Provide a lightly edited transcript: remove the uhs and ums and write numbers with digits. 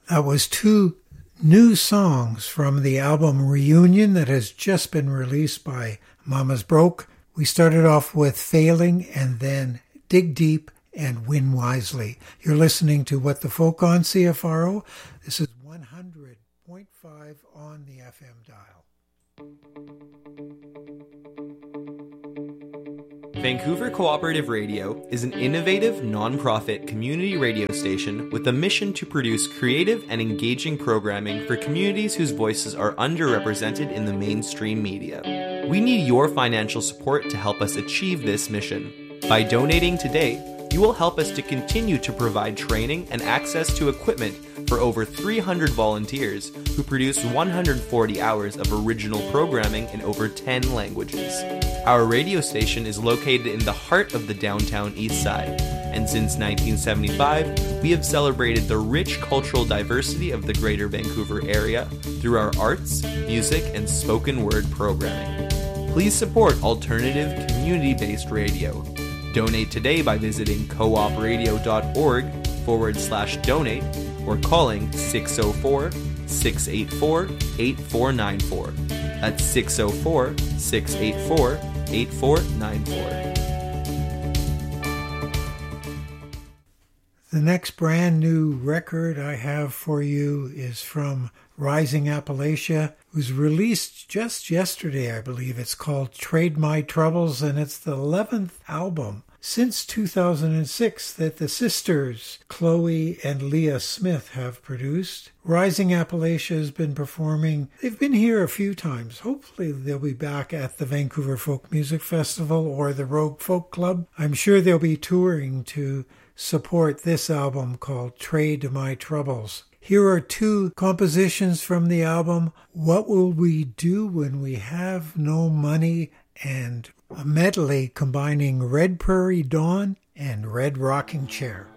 That was two new songs from the album Reunion that has just been released by Mama's Broke. We started off with Failing and then Dig Deep and Win Wisely. You're listening to What the Folk on CFRO. This is 100.5 on the FM dial. Vancouver Cooperative Radio is an innovative, non-profit community radio station with a mission to produce creative and engaging programming for communities whose voices are underrepresented in the mainstream media. We need your financial support to help us achieve this mission. By donating today, you will help us to continue to provide training and access to equipment for over 300 volunteers who produce 140 hours of original programming in over 10 languages. Our radio station is located in the heart of the downtown East Side, and since 1975, we have celebrated the rich cultural diversity of the Greater Vancouver area through our arts, music, and spoken word programming. Please support alternative, community-based radio. Donate today by visiting coopradio.org/donate or calling 604-684-8494. That's 604-684-8494. The next brand new record I have for you is from Rising Appalachia. It was released just yesterday, I believe. It's called Trade My Troubles, and it's the 11th album since 2006 that the sisters Chloe and Leah Smith have produced. Rising Appalachia has been performing. They've been here a few times. Hopefully they'll be back at the Vancouver Folk Music Festival or the Rogue Folk Club. I'm sure they'll be touring to support this album called Trade My Troubles. Here are two compositions from the album, What Will We Do When We Have No Money, and a medley combining Red Prairie Dawn and Red Rocking Chair.